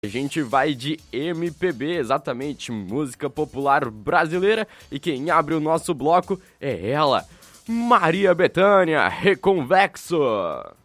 A gente vai de MPB, exatamente, música popular brasileira, e quem abre o nosso bloco é ela, Maria Bethânia, Reconvexo.